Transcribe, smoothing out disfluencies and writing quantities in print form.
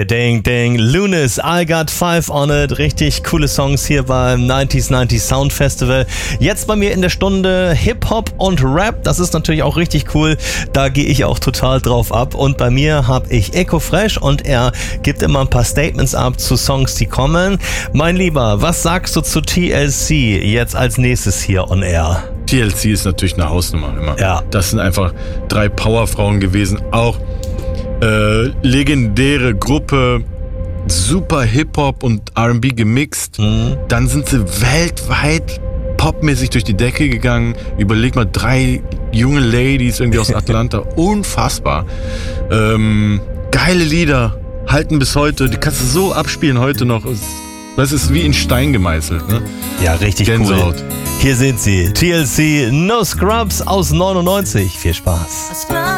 Ding, ding. Lunis, I Got Five on It. Richtig coole Songs hier beim 90s Sound Festival. Jetzt bei mir in der Stunde Hip-Hop und Rap. Das ist natürlich auch richtig cool. Da gehe ich auch total drauf ab. Und bei mir habe ich Eko Fresh und er gibt immer ein paar Statements ab zu Songs, die kommen. Mein Lieber, was sagst du zu TLC jetzt als nächstes hier on Air? TLC ist natürlich eine Hausnummer immer. Ja. Das sind einfach 3 Powerfrauen gewesen. Auch legendäre Gruppe, super Hip-Hop und R&B gemixt. Dann sind sie weltweit popmäßig durch die Decke gegangen. Überleg mal, 3 junge Ladies irgendwie aus Atlanta. Unfassbar. Geile Lieder, halten bis heute. Die kannst du so abspielen heute noch. Das ist wie in Stein gemeißelt. Ne? Ja, richtig Gänsehaut. Cool. Hier sind sie, TLC No Scrubs aus 99. Viel Spaß.